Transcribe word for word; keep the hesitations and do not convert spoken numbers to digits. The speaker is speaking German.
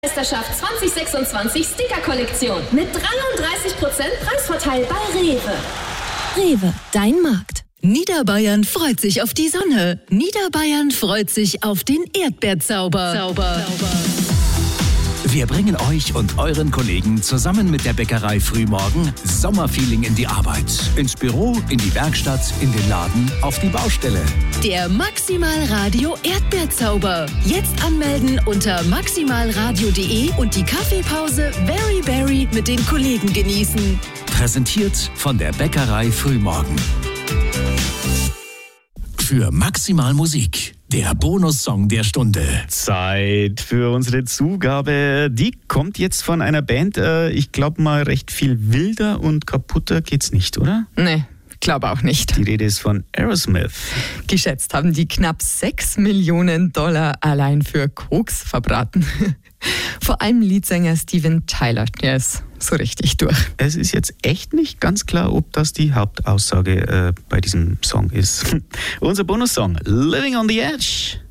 Meisterschaft zwanzig sechsundzwanzig Sticker-Kollektion mit dreiunddreißig Prozent Preisvorteil bei Rewe. Rewe, dein Markt. Niederbayern freut sich auf die Sonne. Niederbayern freut sich auf den Erdbeerzauber. Zauber. Wir bringen euch und euren Kollegen zusammen mit der Bäckerei Frühmorgen Sommerfeeling in die Arbeit. Ins Büro, in die Werkstatt, in den Laden, auf die Baustelle. Der Maximalradio Erdbeerzauber. Jetzt anmelden unter maximalradio punkt de und die Kaffeepause Very Berry mit den Kollegen genießen. Präsentiert von der Bäckerei Frühmorgen. Für Maximal Musik, der Bonussong der Stunde. Zeit für unsere Zugabe. Die kommt jetzt von einer Band, äh, ich glaube mal recht viel wilder und kaputter geht's nicht, oder? Nee, glaube auch nicht. Die Rede ist von Aerosmith. Geschätzt haben die knapp sechs Millionen Dollar allein für Koks verbraten. Vor allem Leadsänger Steven Tyler, der ist so richtig durch. Es ist jetzt echt nicht ganz klar, ob das die Hauptaussage äh, bei diesem Song ist. Unser Bonussong, Living on the Edge.